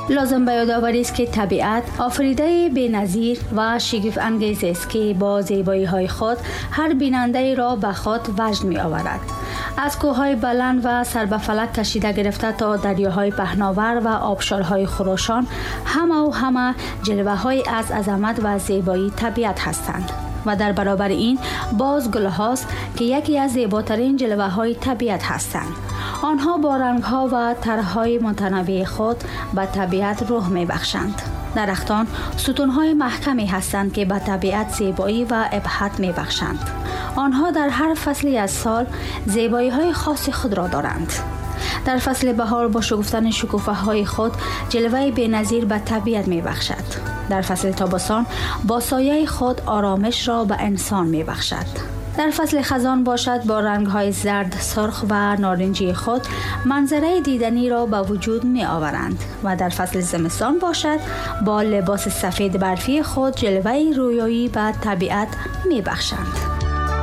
لازم به یاد آوری است که طبیعت آفریده بی‌نظیر و شگفت انگیز است که با زیبایی‌های خود هر بیننده را به خود وجد می‌آورد. از کوه‌های بلند و سر به فلک کشیده گرفته تا دریاهای پهناور و آبشارهای خروشان، همه جلوه‌هایی از عظمت و زیبایی طبیعت هستند. و در برابر این باز گل‌هاست که یکی از زیباترین جلوه‌های طبیعت هستند. آنها با رنگ‌ها و طرح‌های متنوع خود به طبیعت روح می‌بخشند. درختان ستون‌های محکمی هستند که به طبیعت زیبایی و ابهت می‌بخشند. آنها در هر فصلی از سال زیبایی‌های خاص خود را دارند. در فصل بهار با شکفتن شکوفه‌های خود جلوه بی‌نظیر به طبیعت می‌بخشد. در فصل تابستان با سایه خود آرامش را به انسان می‌بخشد. در فصل خزان باشد با رنگ‌های زرد، سرخ و نارنجی خود منظره دیدنی را به وجود می‌آورند و در فصل زمستان باشد با لباس سفید برفی خود جلوه رویایی به طبیعت می‌بخشند.